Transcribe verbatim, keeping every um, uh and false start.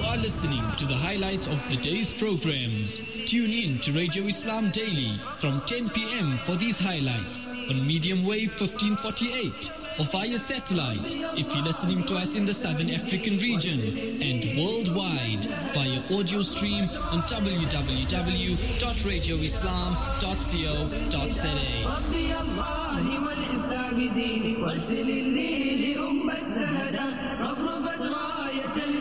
are listening to the highlights of the day's programs. Tune in to Radio Islam Daily from ten p.m. for these highlights on medium wave fifteen forty-eight or via satellite if you're listening to us in the Southern African region, and worldwide via audio stream on w w w dot radio islam dot co dot za.